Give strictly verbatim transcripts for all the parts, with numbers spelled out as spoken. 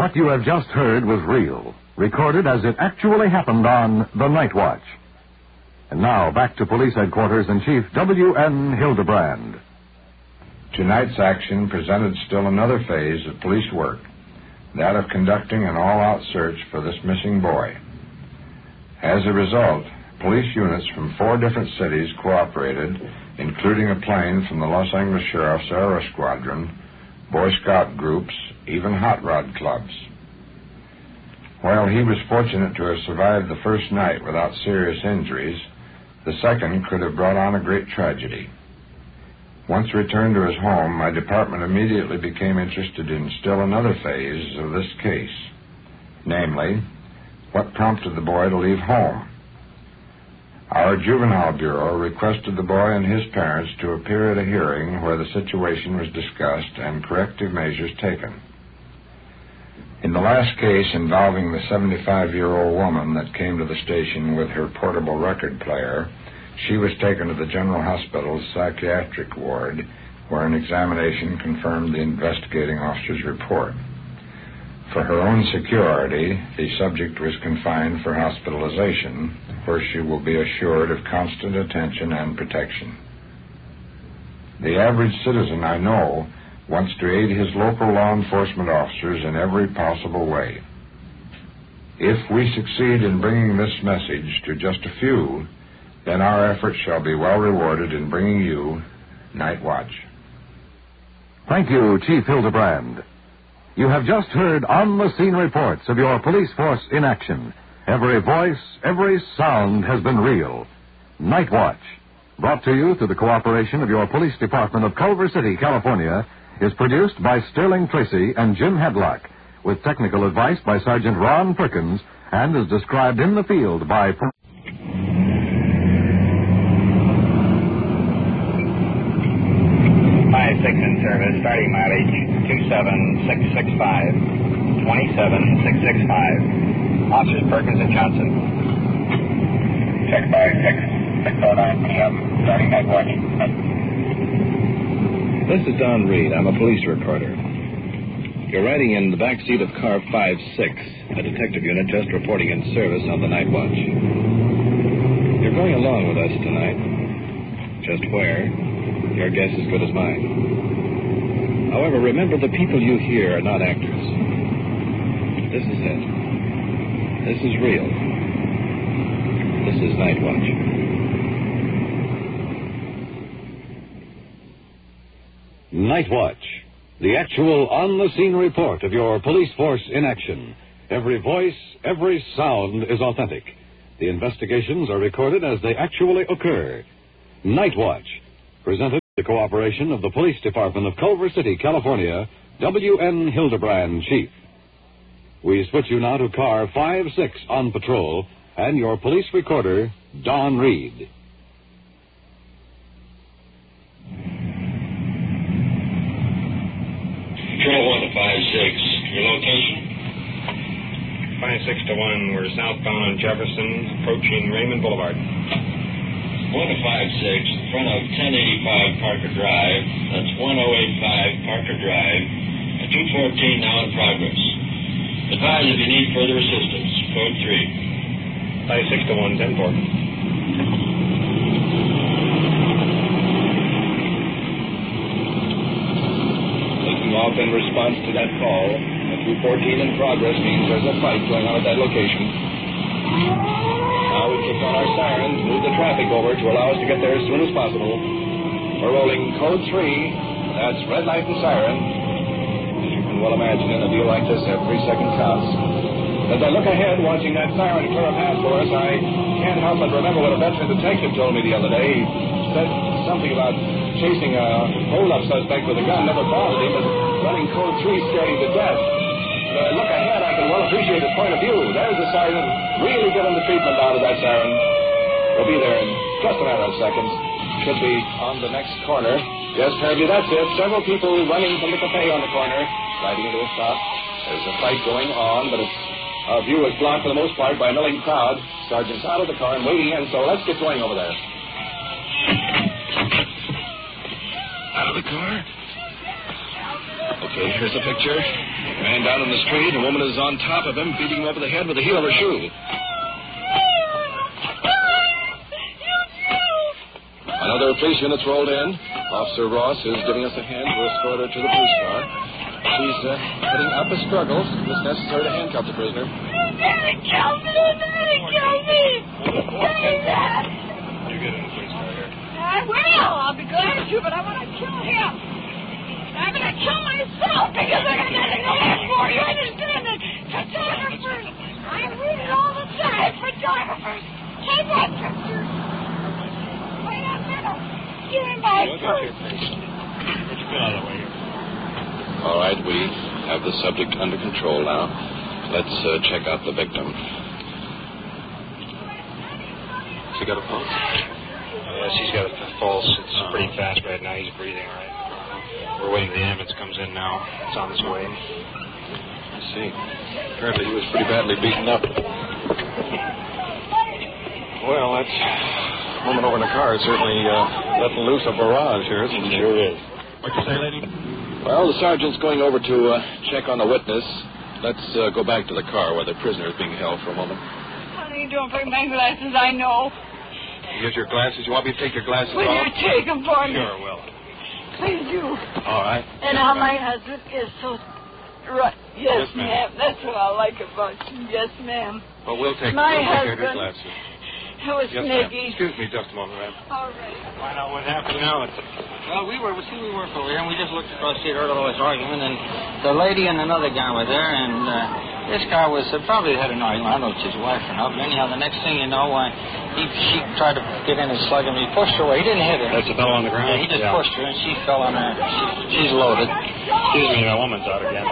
What you have just heard was real, recorded as it actually happened on The Night Watch. And now, back to Police Headquarters and Chief W N Hildebrand. Tonight's action presented still another phase of police work, that of conducting an all-out search for this missing boy. As a result, police units from four different cities cooperated, including a plane from the Los Angeles Sheriff's Aero Squadron, Boy Scout groups, even hot rod clubs. While he was fortunate to have survived the first night without serious injuries, the second could have brought on a great tragedy. Once returned to his home, my department immediately became interested in still another phase of this case, namely, what prompted the boy to leave home. Our Juvenile Bureau requested the boy and his parents to appear at a hearing where the situation was discussed and corrective measures taken. In the last case involving the seventy-five-year-old woman that came to the station with her portable record player, she was taken to the General Hospital's psychiatric ward, where an examination confirmed the investigating officer's report. For her own security, the subject was confined for hospitalization, where she will be assured of constant attention and protection. The average citizen I know wants to aid his local law enforcement officers in every possible way. If we succeed in bringing this message to just a few, then our efforts shall be well rewarded in bringing you Night Watch. Thank you, Chief Hildebrand. You have just heard on-the-scene reports of your police force in action. Every voice, every sound has been real. Night Watch, brought to you through the cooperation of your police department of Culver City, California, is produced by Sterling Tracy and Jim Hadlock, with technical advice by Sergeant Ron Perkins, and is described in the field by... five six in service, starting mileage two seven six six five, twenty-seven six six five. Officers Perkins and Johnson. Check five six, six oh nine P M, starting Night Watch. This is Don Reed. I'm a police reporter. You're riding in the back seat of car five six, a detective unit just reporting in service on the Night Watch. You're going along with us tonight. Just where? Your guess is good as mine. However, remember, the people you hear are not actors. This is it. This is real. This is Night Watch. Night Watch, the actual on-the-scene report of your police force in action. Every voice, every sound is authentic. The investigations are recorded as they actually occur. Night Watch, presented with the cooperation of the Police Department of Culver City, California, W N Hildebrand, Chief. We switch you now to car five six on patrol and your police recorder, Don Reed. Control one to five six. Your location? five six to one, we're southbound on Jefferson, approaching Raymond Boulevard. one to five six, in front of ten eighty-five Parker Drive. That's ten eighty-five Parker Drive. two fourteen now in progress. Advise if you need further assistance. Code three. five six to one, ten four. Taking off in response to that call. A two fourteen in progress means there's a fight going on at that location. Now we kick on our sirens, move the traffic over to allow us to get there as soon as possible. We're rolling code three. That's red light and siren. As you can well imagine, in a deal like this, every second counts. As I look ahead, watching that siren clear a path for us, I can't help but remember what a veteran detective told me the other day. He said something about chasing a hold-up suspect with a gun never bothered him, but running code three scared him to death. As I look ahead, I can well appreciate his point of view. There's the siren. Really get him the treatment out of that siren. We'll be there in just a matter of seconds. Should be on the next corner. Yes, Herbie, that's it. Several people running from the cafe on the corner, riding into a stop. There's a fight going on, but it's, our view is blocked for the most part by a milling crowd. Sergeant's out of the car and waiting in, so let's get going over there. Out of the car? Okay, here's the picture. Man down in the street. A woman is on top of him, beating him over the head with the heel of her shoe. Another police unit's rolled in. Officer Ross is giving us a hand to escort her to the police car. She's uh, putting up a struggle. It's necessary to handcuff the prisoner. Daddy, kill me! Daddy, kill me! Daddy! You get in the police car here. I will. I'll be glad to, but I want to kill him. I'm going to kill myself because I got nothing to live for. You understand that? Photographers. I read it all the time. Photographers. Take my pictures. Wait a minute. Give me my purse. Get your gun out of the way here. All right, we have the subject under control now. Let's uh, check out the victim. She got a pulse? Yeah, she's got a pulse. It's uh-huh. pretty fast right now. He's breathing all right. We're waiting till the ambulance comes in now. It's on its way. I see. Apparently he was pretty badly beaten up. Well, that's... woman over in the car is certainly uh, letting loose a barrage here, isn't she? Sure is. What'd you say, lady? Well, the sergeant's going over to uh, check on the witness. Let's uh, go back to the car where the prisoner is being held for a moment. What are you doing? Bring my glasses, I know. Here's your glasses. You want me to take your glasses Will off? you take them for me? Sure, will. Please do. All right. And how my husband is so... Right. Yes, Yes, ma'am. ma'am. That's what I like about you. Yes, ma'am. Well, we'll take, My we'll take care of your husband. glasses. It was Yes, ma'am. Nicky. Excuse me just a moment, ma'am. All right. Find out what happened now. Well, we were, see, we worked over here, and we just looked across the street, heard all this argument, and the lady and another guy were there, and uh, this guy was uh, probably had an argument. I don't know if it's his wife or not, but anyhow, the next thing you know, uh, he, she tried to get in and slug him. He pushed her away. He didn't hit her. That's the fellow on the ground? Yeah, he just Yeah. pushed her, and she fell on her. She, she's loaded. Excuse me, that woman's out again.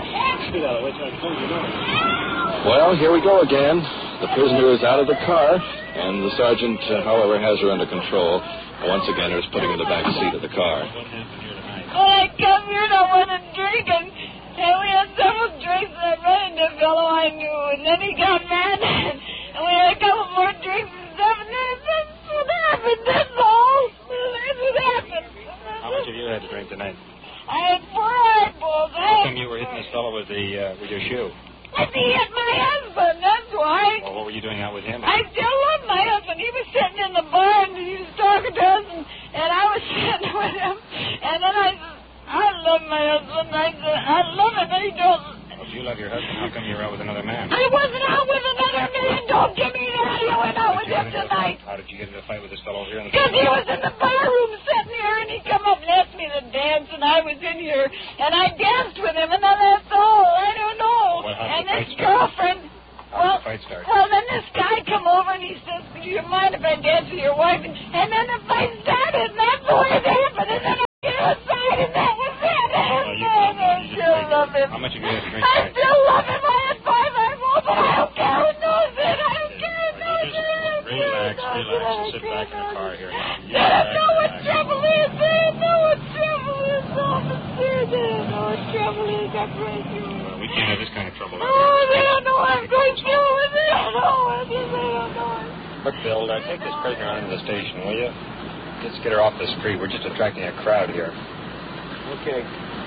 Well, here we go again. The prisoner is out of the car, and the sergeant, uh, however, has her under control. Once again, is putting her in the back seat of the car. Well, I come here and I wanted a drink, and, and we had several drinks, and I ran into a fellow I knew, and then he got mad, and, and we had a couple more drinks and stuff, and then that's what happened. That's all. That's what happened. How much have you had to drink tonight? I had four eyeballs. How come you were hitting this fellow with, the, uh, with your shoe? And he hit my husband, that's why. Well, what were you doing out with him? I still love my husband. He was sitting in the bar, and he was talking to us, and, and I was sitting with him. And then I said, I love my husband. I said, I love him, and he don't. Well, if you love your husband, how come you were out with another man? I wasn't out with another man. Don't give me that. I went out with him tonight. How did you get into a fight with this fellow over here in the Because he was in the bar room sitting here, and he come up and asked me to dance, and I was in here, and I danced with him, and then that's all. I don't know. Well, how and did the this fight start? girlfriend... How Well, did the fight start? well, then this guy come over and he says, do you mind if I dance with your wife? And, and then the fight started, and that's the way it happened. And then I get outside, and that was it. Well, you, And I you just still drank- love him. How much have you had to drink I tonight? still love him. I had five eyeballs, but I don't care who knows it. I don't care who knows Just it. relax, relax, and sit back in the car here. They don't know what trouble is. They don't know what trouble is, officer. They don't know what trouble is. I'm crazy. Well, we can't have this kind of trouble. Oh, they don't know what I'm going through with. They don't know it. They don't know it. Look, Bill, uh, take this prisoner on to the station, will you? Let's get her off the street. We're just attracting a crowd here. Okay.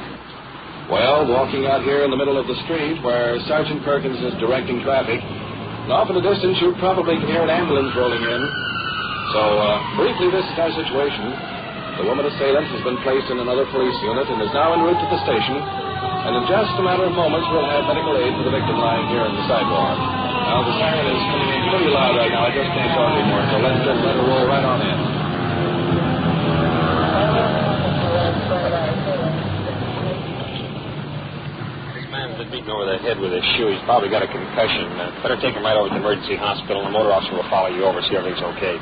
Well, walking out here in the middle of the street where Sergeant Perkins is directing traffic, and off in the distance you probably can hear an ambulance rolling in. So, uh, briefly, this is our situation. The woman assailant has been placed in another police unit and is now en route to the station. And in just a matter of moments, we'll have medical aid for the victim lying here on the sidewalk. Now, the siren is coming in pretty loud right now. I just can't talk anymore, so let's just let her roll right on in. This man's been beaten over the head with his shoe. He's probably got a concussion. Uh, better take him right over to the emergency hospital. The motor officer will follow you over, see everything's okay.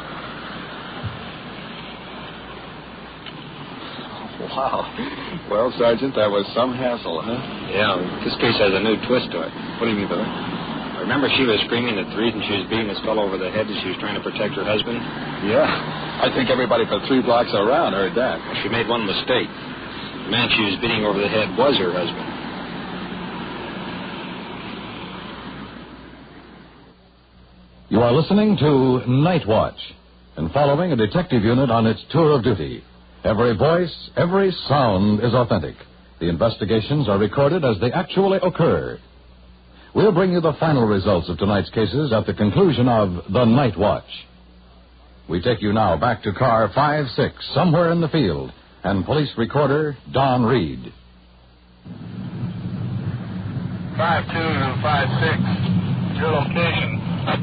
Wow. Well, Sergeant, that was some hassle, huh? Yeah, this case has a new twist to it. What do you mean by that? Remember she was screaming that the reason she was beating this fellow over the head is she was trying to protect her husband? Yeah. I think everybody for three blocks around heard that. Well, she made one mistake. The man she was beating over the head was her husband. You are listening to Night Watch and following a detective unit on its tour of duty. Every voice, every sound is authentic. The investigations are recorded as they actually occur. We'll bring you the final results of tonight's cases at the conclusion of The Night Watch. We take you now back to car five six, somewhere in the field, and police recorder Don Reed. five two to five six, your location.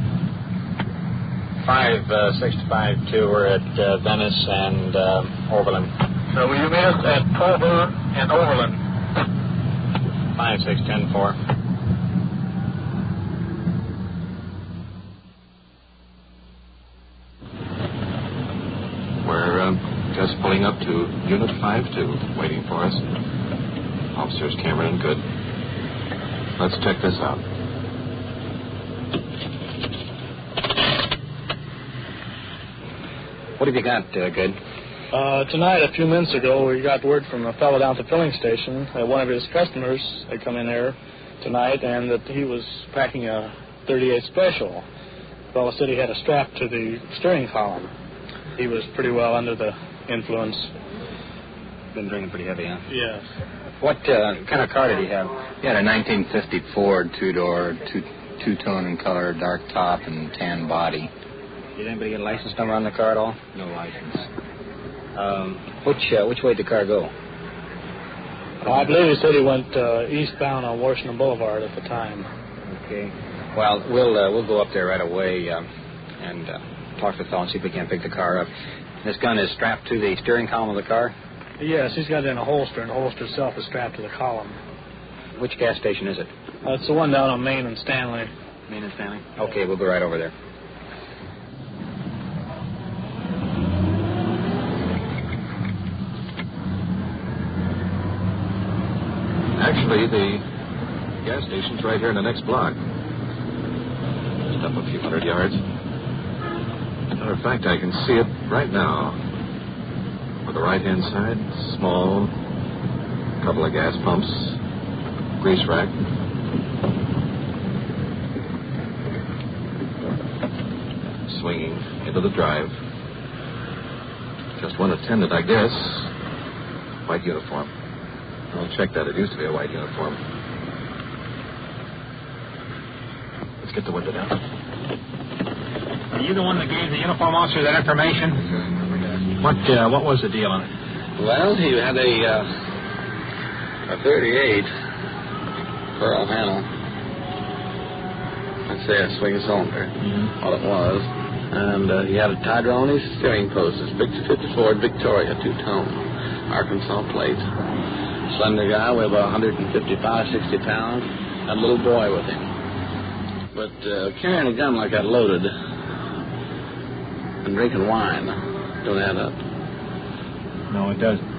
five six to five two, we're at uh, Venice and uh, Overland. So will you meet us at Culver and Overland? five six ten four. We're uh, just pulling up to Unit five two, waiting for us. Officers Cameron and Good. Let's check this out. What have you got, uh, Good? Uh, tonight, a few minutes ago, we got word from a fellow down at the filling station that one of his customers had come in there tonight and that he was packing a thirty-eight Special. The fellow said he had a strap to the steering column. He was pretty well under the influence. Been drinking pretty heavy, huh? Yes. What uh, kind of car did he have? He had a nineteen fifty Ford two-door, two, two-tone in color, dark top and tan body. Did anybody get a license number on the car at all? No license. Um, which uh, which way did the car go? Well, I believe he said he went uh, eastbound on Washington Boulevard at the time. Okay. Well, we'll uh, we'll go up there right away um, and uh, talk to the fellow and see if we can't pick the car up. This gun is strapped to the steering column of the car? Yes, he's got it in a holster, and the holster itself is strapped to the column. Which gas station is it? Uh, it's the one down on Main and Stanley. Main and Stanley? Okay, we'll go right over there. Actually, the gas station's right here in the next block. Just up a few hundred yards. Matter of fact, I can see it right now. On the right-hand side, small, couple of gas pumps, grease rack. Swinging into the drive. Just one attendant, I guess. White uniform. I'll check that. It used to be a white uniform. Let's get the window down. Are you the one that gave the uniform officer that information? What uh, what was the deal on it? Well, he had a uh, a thirty-eight pearl handle. I'd say a swing cylinder. Mm-hmm. All it was. And uh, he had a Tyrone steering post. It's big fifty-four Victoria, two-tone, Arkansas plate. Slender guy, weighed about one fifty-five, sixty pounds. Had a little boy with him. But uh, carrying a gun like that loaded and drinking wine don't add up. No, it doesn't.